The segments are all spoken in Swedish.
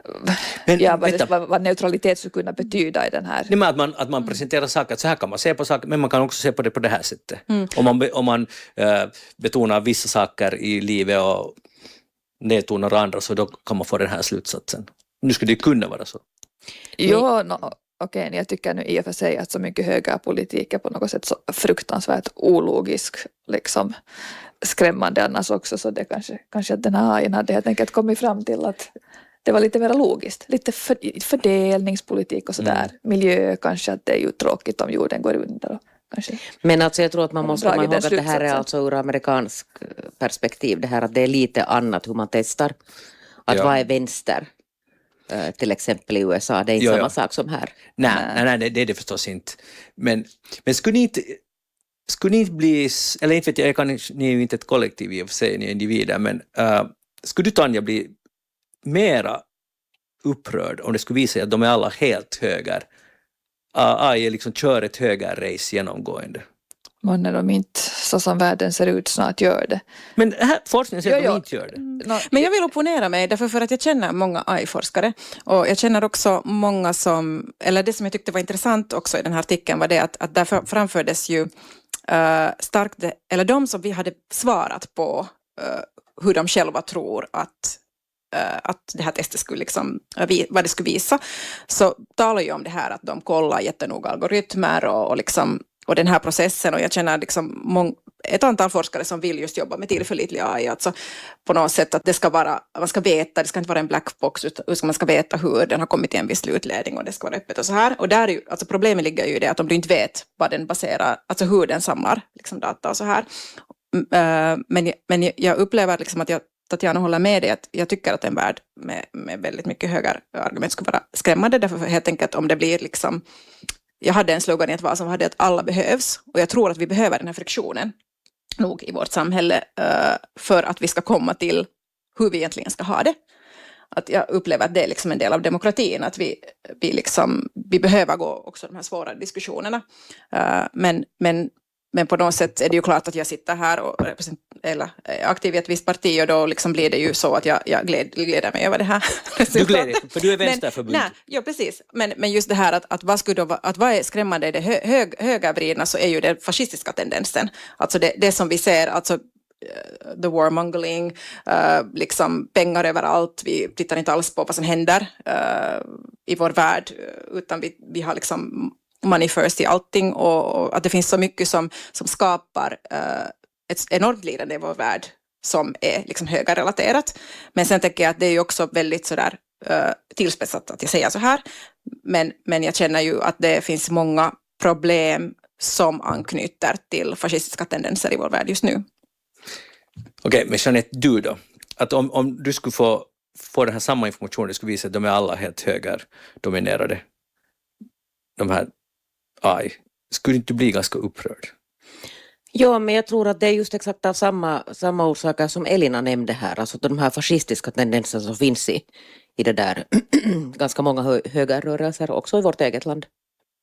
vad neutralitet skulle kunna betyda i den här. Nej, men att man presenterar saker, att så här kan man se på saker, men man kan också se på det på det här sättet. Om man betonar vissa saker i livet och nedtonar andra, så då kan man få den här slutsatsen. Nu skulle det kunna vara så. Okej, jag tycker nu i och för sig att så mycket högerpolitik är på något sätt så fruktansvärt ologisk, liksom skrämmande annars också, så det kanske att den här hajen hade helt enkelt kommit fram till att det var lite mer logiskt, lite fördelningspolitik och sådär, miljö kanske, att det är ju tråkigt om jorden går under och kanske. Men alltså jag tror att man måste komma ihåg att det här är alltså ur amerikansk perspektiv, det här att det är lite annat hur man testar, att vad är vänster? Till exempel i USA, det är inte samma sak som här. Nej, det är det förstås inte. Men skulle ni inte bli, eller inte vet jag ni är ju inte ett kollektiv i och för sig, ni är individer, men skulle du, Tanja, bli mera upprörd om det skulle visa sig att de är alla helt höger? AI liksom kör ett högerrace genomgående. Månne de inte, så som världen ser ut, snart gör det. Men här forskningen säger att de inte gör det. Men jag vill opponera mig därför för att jag känner många AI-forskare och jag känner också många som, eller det som jag tyckte var intressant också i den här artikeln var det att där framfördes ju starkt, eller de som vi hade svarat på hur de själva tror att det här testet skulle liksom, vad det skulle visa, så talar ju om det här att de kollar jättenoga algoritmer och liksom och den här processen, och jag känner liksom ett antal forskare som vill just jobba med tillförlitlig AI, alltså på något sätt att det ska vara, man ska veta, det ska inte vara en black box, utan man ska veta hur den har kommit till en viss slutledning och det ska vara öppet och så här, och där är ju, alltså problemet ligger ju i det att om du inte vet vad den baserar, alltså hur den samlar liksom data och så här, men jag upplever liksom att Tatjana håller med dig, att jag tycker att en värld med väldigt mycket högre argument skulle vara skrämmande, därför helt enkelt om det blir liksom, jag hade en slogan i ett val som hade att alla behövs, och jag tror att vi behöver den här friktionen nog i vårt samhälle för att vi ska komma till hur vi egentligen ska ha det. Att jag upplever att det är liksom en del av demokratin, att vi behöver gå också de här svåra diskussionerna. Men på något sätt är det ju klart att jag sitter här och är aktiv i ett visst parti, och då liksom blir det ju så att jag gläder mig över det här. Du gläder, för du är vänsterförbund. Ja, precis. Men just det här att vad är skrämmande i det högervridna, så är ju den fascistiska tendensen. Alltså det som vi ser, alltså the warmongering, liksom pengar överallt, vi tittar inte alls på vad som händer i vår värld, utan vi har liksom money first i allting, och att det finns så mycket som skapar ett enormt lidande i vår värld som är liksom högerrelaterat. Men sen tänker jag att det är ju också väldigt sådär tillspetsat att jag säger så här, men jag känner ju att det finns många problem som anknyter till fascistiska tendenser i vår värld just nu. Okej, men Jeanette, du då? Att om du skulle få den här samma information, det skulle visa att de är alla helt högerdominerade, de här AI, skulle inte bli ganska upprörd? Ja, men jag tror att det är just exakt av samma orsaker som Elina nämnde här, alltså de här fascistiska tendenserna som finns i det där ganska många högerrörelser också i vårt eget land.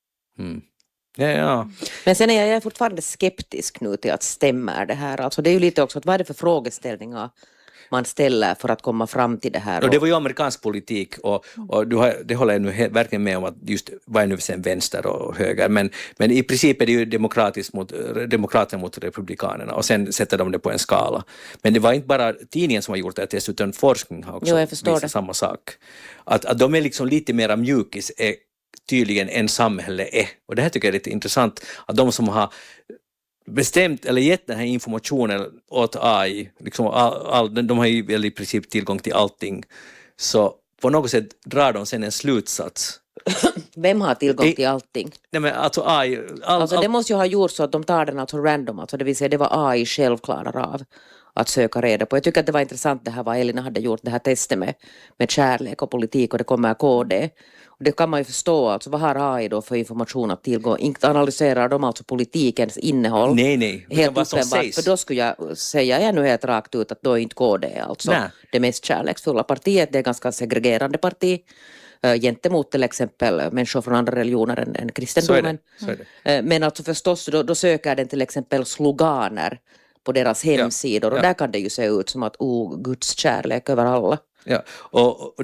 Ja. Men sen är jag fortfarande skeptisk nu till att stämmer det här, alltså det är ju lite också att vad är det för frågeställningar man ställer för att komma fram till det här. Och det var ju amerikansk politik, och det håller jag nu verkligen med om, att just vad är nu sen vänster och höger, men i princip är det ju demokraterna mot republikanerna, och sen sätter de det på en skala. Men det var inte bara tidningen som har gjort det, utan forskning har också visat samma sak. Att de är liksom lite mera mjukis är tydligen en samhälle är, och det här tycker jag är lite intressant, att de som har bestämt eller gett den här informationen åt AI, liksom de har ju väl i princip tillgång till allting, så på något sätt drar de sen en slutsats. Vem har tillgång till allting? Nej, men alltså AI... Alltså det måste ju ha gjort så att de tar den alltså random, alltså det vill säga det var AI själv klarar av att söka reda på. Jag tycker att det var intressant det här vad Elina hade gjort, det här testet med kärlek och politik, och det kommer KD. Och det kan man ju förstå, alltså vad har AI då för information att tillgå? Inte analyserar de alltså politikens innehåll. Nej. Helt vad som sägs. För då skulle jag säga ännu helt rakt ut att då är inte KD alltså det mest kärleksfulla partiet. Det är ganska segregerande parti gentemot till exempel människor från andra religioner än kristendomen. Så är det. Men alltså förstås då söker den till exempel sloganer på deras hemsidor, och där kan det ju se ut som att Guds kärlek över alla. Ja, och